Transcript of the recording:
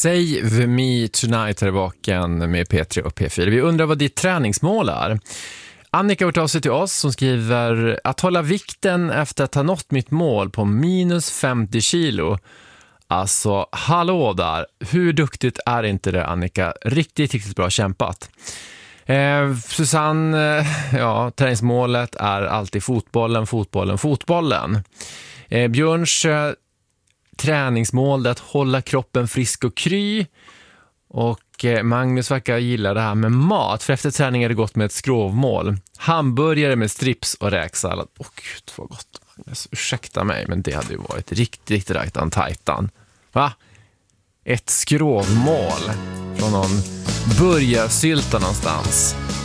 Save Me Tonight här i baken med P3 och P4. Vi undrar vad ditt träningsmål är. Annika har hört av sig till oss som skriver att hålla vikten efter att ha nått mitt mål på minus 50 kilo. Alltså, hallå där. Hur duktigt är inte det, Annika? Riktigt bra kämpat. Susanne, träningsmålet är alltid fotbollen. Björns träningsmål är att hålla kroppen frisk och kry. Och Magnus verkar gilla det här med mat. För efter träning är det gott med ett skrovmål. Hamburgare med strips och räksallad. Gud vad gott, Magnus. Ursäkta mig, men det hade ju varit riktigt rajtan tajtan. Va? Ett skrovmål från någon burgarsylta någonstans.